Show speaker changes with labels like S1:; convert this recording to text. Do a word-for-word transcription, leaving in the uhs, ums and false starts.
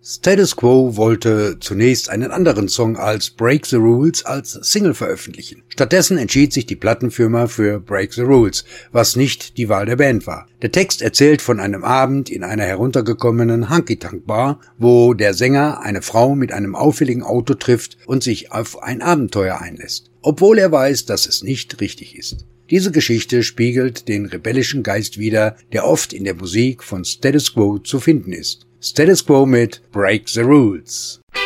S1: Status Quo wollte zunächst einen anderen Song als Break the Rules als Single veröffentlichen. Stattdessen entschied sich die Plattenfirma für Break the Rules, was nicht die Wahl der Band war. Der Text erzählt von einem Abend in einer heruntergekommenen Honky-Tonk-Bar, wo der Sänger eine Frau mit einem auffälligen Auto trifft und sich auf ein Abenteuer einlässt, obwohl er weiß, dass es nicht richtig ist. Diese Geschichte spiegelt den rebellischen Geist wider, der oft in der Musik von Status Quo zu finden ist. Status Quo mit Break the Rules.